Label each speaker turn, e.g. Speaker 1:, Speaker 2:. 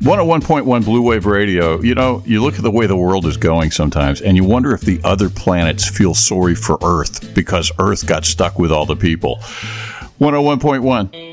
Speaker 1: 101.1 Blue Wave Radio. You know, you look at the way the world is going sometimes, and you wonder if the other planets feel sorry for Earth because Earth got stuck with all the people. 101.1.